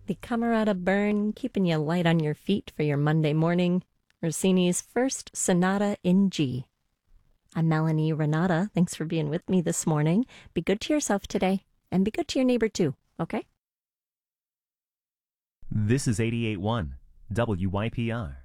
The Camerata Burn, keeping you light on your feet for your Monday morning. Rossini's First Sonata in G. I'm Melanie Renata. Thanks for being with me this morning. Be good to yourself today, and be good to your neighbor too, okay? This is 88.1 WYPR.